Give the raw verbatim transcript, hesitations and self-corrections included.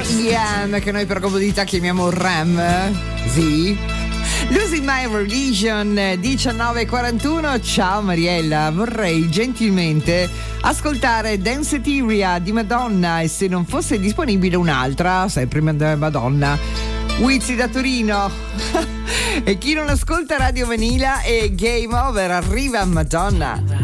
I am, che noi per comodità chiamiamo Ram. Sì. Losing My Religion, diciannove e quarantuno. Ciao Mariella, vorrei gentilmente ascoltare Danceteria di Madonna e se non fosse disponibile un'altra, sempre Madonna. Wizzy da Torino. E chi non ascolta Radio Vanilla è game over, arriva Madonna.